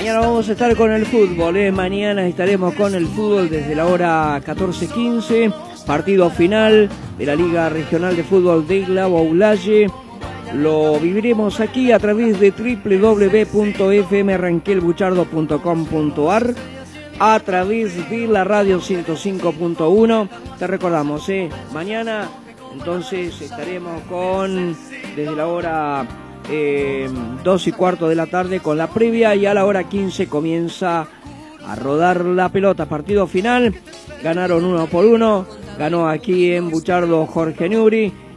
Mañana vamos a estar con el fútbol, mañana estaremos con el fútbol desde la hora 14:15, partido final de la Liga Regional de Fútbol de Isla Boulaye. Lo viviremos aquí a través de www.fmranquelbuchardo.com.ar, a través de la radio 105.1. Te recordamos, mañana entonces estaremos desde la hora 2:15 de la tarde con la previa, y a la hora 15 comienza a rodar la pelota. Partido final, ganaron 1-1, ganó aquí en Buchardo Jorge Newbery.